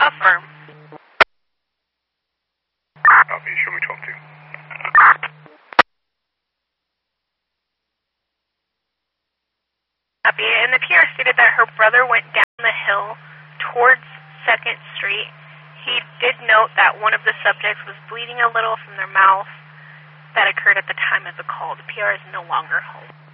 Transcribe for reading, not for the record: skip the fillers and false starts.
Affirm. Copy. Show me 12-2. Copy. And the PR stated that her brother went down the hill towards 2nd Street. He did note that one of the subjects was bleeding a little from their mouth. That occurred at the time of the call. The PR is no longer home.